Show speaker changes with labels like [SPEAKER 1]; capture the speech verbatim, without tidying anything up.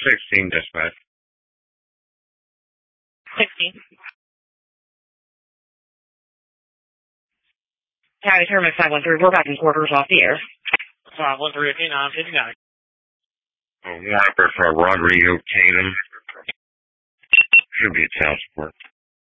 [SPEAKER 1] sixteen, dispatch.
[SPEAKER 2] sixteen. County Terminus five one three, we're back in quarters off the air.
[SPEAKER 3] five one three, nine fifty-nine.
[SPEAKER 1] Oh, Walker for Rodrigo Tatum. Should be a child support.